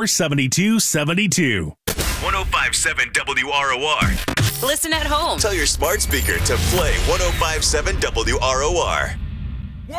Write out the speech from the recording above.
7272. 1057 WROR. Listen at home. Tell your smart speaker to play 1057 WROR.